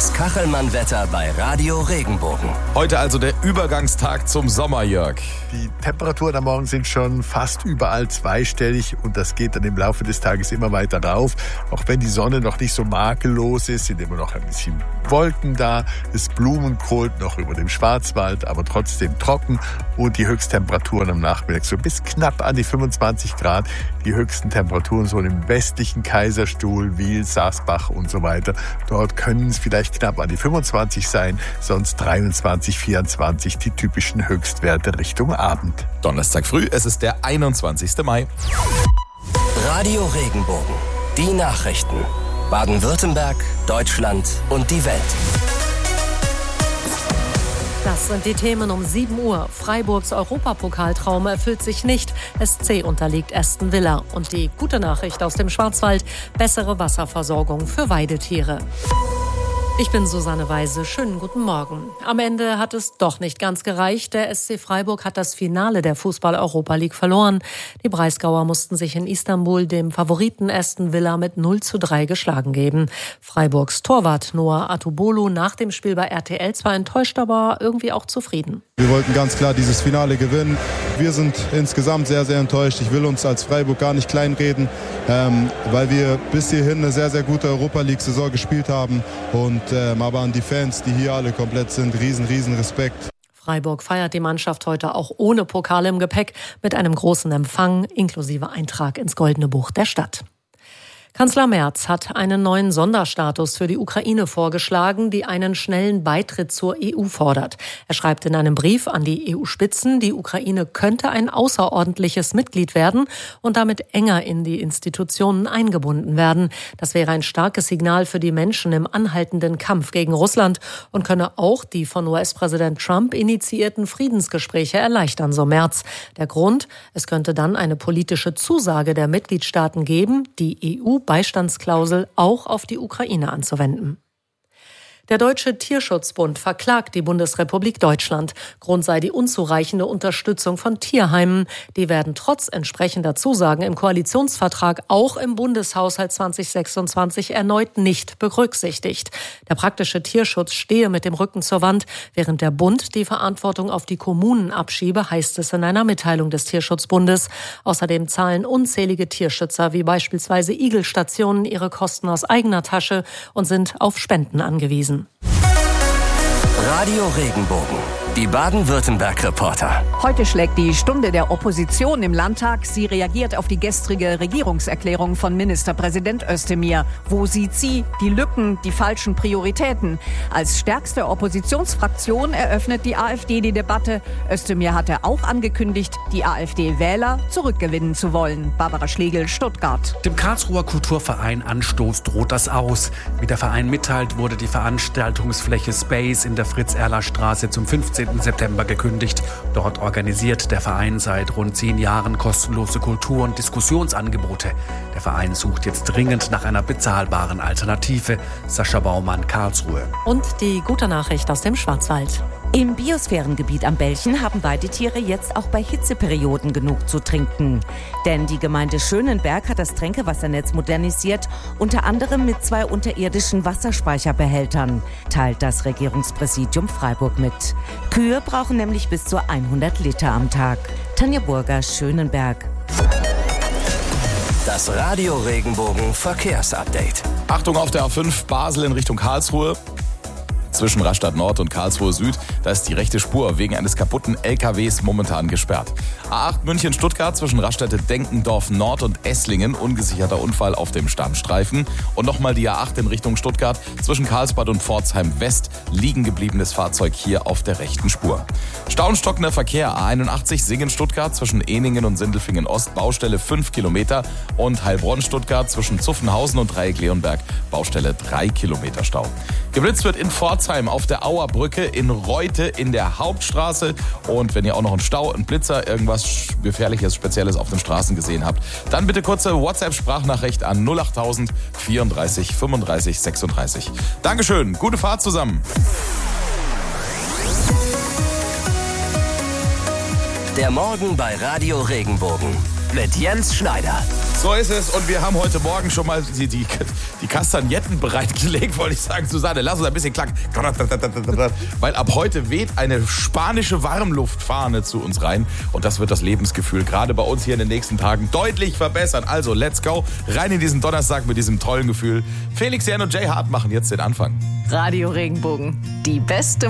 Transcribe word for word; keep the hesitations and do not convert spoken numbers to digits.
Das Kachelmann-Wetter bei Radio Regenbogen. Heute also der Übergangstag zum Sommer, Jörg. Die Temperaturen am Morgen sind schon fast überall zweistellig und das geht dann im Laufe des Tages immer weiter rauf. Auch wenn die Sonne noch nicht so makellos ist, sind immer noch ein bisschen Wolken da. Es blumenkohlt noch über dem Schwarzwald, aber trotzdem trocken. Und die Höchsttemperaturen am Nachmittag so bis knapp an die fünfundzwanzig Grad. Die höchsten Temperaturen so im westlichen Kaiserstuhl, Wiel, Saasbach und so weiter. Dort können es vielleicht knapp an die fünfundzwanzig sein, sonst dreiundzwanzig, vierundzwanzig die typischen Höchstwerte Richtung Abend. Donnerstag früh, es ist der einundzwanzigster Mai. Radio Regenbogen. Die Nachrichten. Baden-Württemberg, Deutschland und die Welt. Das sind die Themen um sieben Uhr. Freiburgs Europapokaltraum erfüllt sich nicht. S C unterliegt Aston Villa. Und die gute Nachricht aus dem Schwarzwald: bessere Wasserversorgung für Weidetiere. Ich bin Susanne Weise. Schönen guten Morgen. Am Ende hat es doch nicht ganz gereicht. Der S C Freiburg hat das Finale der Fußball-Europa League verloren. Die Breisgauer mussten sich in Istanbul dem Favoriten Aston Villa mit null zu drei geschlagen geben. Freiburgs Torwart Noah Atubolu nach dem Spiel bei R T L zwar enttäuscht, aber irgendwie auch zufrieden. Wir wollten ganz klar dieses Finale gewinnen. Wir sind insgesamt sehr, sehr enttäuscht. Ich will uns als Freiburg gar nicht kleinreden, ähm, weil wir bis hierhin eine sehr, sehr gute Europa League-Saison gespielt haben. Und ähm, aber an die Fans, die hier alle komplett sind, riesen, riesen Respekt. Freiburg feiert die Mannschaft heute auch ohne Pokal im Gepäck mit einem großen Empfang inklusive Eintrag ins Goldene Buch der Stadt. Kanzler Merz hat einen neuen Sonderstatus für die Ukraine vorgeschlagen, die einen schnellen Beitritt zur E U fordert. Er schreibt in einem Brief an die E U-Spitzen, die Ukraine könnte ein außerordentliches Mitglied werden und damit enger in die Institutionen eingebunden werden. Das wäre ein starkes Signal für die Menschen im anhaltenden Kampf gegen Russland und könne auch die von U S-Präsident Trump initiierten Friedensgespräche erleichtern, so Merz. Der Grund: Es könnte dann eine politische Zusage der Mitgliedstaaten geben, die E U Beistandsklausel auch auf die Ukraine anzuwenden. Der Deutsche Tierschutzbund verklagt die Bundesrepublik Deutschland. Grund sei die unzureichende Unterstützung von Tierheimen. Die werden trotz entsprechender Zusagen im Koalitionsvertrag auch im Bundeshaushalt zwanzig sechsundzwanzig erneut nicht berücksichtigt. Der praktische Tierschutz stehe mit dem Rücken zur Wand, während der Bund die Verantwortung auf die Kommunen abschiebe, heißt es in einer Mitteilung des Tierschutzbundes. Außerdem zahlen unzählige Tierschützer wie beispielsweise Igel-Stationen ihre Kosten aus eigener Tasche und sind auf Spenden angewiesen. Radio Regenbogen. Die Baden-Württemberg-Reporter. Heute schlägt die Stunde der Opposition im Landtag. Sie reagiert auf die gestrige Regierungserklärung von Ministerpräsident Özdemir. Wo sieht sie die Lücken, die falschen Prioritäten? Als stärkste Oppositionsfraktion eröffnet die AfD die Debatte. Özdemir hatte auch angekündigt, die AfD-Wähler zurückgewinnen zu wollen. Barbara Schlegel, Stuttgart. Dem Karlsruher Kulturverein Anstoß droht das aus. Wie der Verein mitteilt, wurde die Veranstaltungsfläche Space in der Fritz-Erler-Straße zum fünfzehnten September gekündigt. Dort organisiert der Verein seit rund zehn Jahren kostenlose Kultur- und Diskussionsangebote. Der Verein sucht jetzt dringend nach einer bezahlbaren Alternative. Sascha Baumann, Karlsruhe. Und die gute Nachricht aus dem Schwarzwald. Im Biosphärengebiet am Belchen haben Weidetiere jetzt auch bei Hitzeperioden genug zu trinken. Denn die Gemeinde Schönenberg hat das Tränkewassernetz modernisiert, unter anderem mit zwei unterirdischen Wasserspeicherbehältern, teilt das Regierungspräsidium Freiburg mit. Kühe brauchen nämlich bis zu hundert Liter am Tag. Tanja Burger, Schönenberg. Das Radio Regenbogen Verkehrsupdate. Achtung auf der A fünf Basel in Richtung Karlsruhe. Zwischen Rastatt Nord und Karlsruhe Süd, da ist die rechte Spur wegen eines kaputten L K Ws momentan gesperrt. A acht München-Stuttgart zwischen Raststätte-Denkendorf Nord und Esslingen, ungesicherter Unfall auf dem Stammstreifen. Und nochmal die A acht in Richtung Stuttgart zwischen Karlsbad und Pforzheim West, liegen gebliebenes Fahrzeug hier auf der rechten Spur. Stauenstockender Verkehr A einundachtzig Singen-Stuttgart zwischen Ehningen und Sindelfingen Ost, Baustelle fünf Kilometer und Heilbronn-Stuttgart zwischen Zuffenhausen und Dreieck-Leonberg, Baustelle drei Kilometer Stau. Geblitzt wird in Pforzheim auf der Auerbrücke, in Reute in der Hauptstraße. Und wenn ihr auch noch einen Stau, einen Blitzer, irgendwas Gefährliches, Spezielles auf den Straßen gesehen habt, dann bitte kurze WhatsApp-Sprachnachricht an null achttausend vierunddreißig fünfunddreißig sechsunddreißig. Dankeschön, gute Fahrt zusammen. Der Morgen bei Radio Regenbogen mit Jens Schneider. So ist es und wir haben heute Morgen schon mal die, die, die Kastagnetten bereitgelegt, wollte ich sagen. Susanne, lass uns ein bisschen klacken. Weil ab heute weht eine spanische Warmluftfahne zu uns rein und das wird das Lebensgefühl gerade bei uns hier in den nächsten Tagen deutlich verbessern. Also, let's go. Rein in diesen Donnerstag mit diesem tollen Gefühl. Felix Jähn und Jay Hart machen jetzt den Anfang. Radio Regenbogen, die beste